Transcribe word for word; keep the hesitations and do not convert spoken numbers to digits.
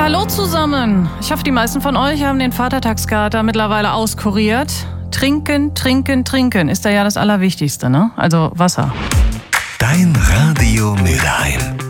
Hallo zusammen. Ich hoffe, die meisten von euch haben den Vatertagskater mittlerweile auskuriert. Trinken, trinken, trinken ist da ja das Allerwichtigste, ne? Also Wasser. Dein Radio Mülheim.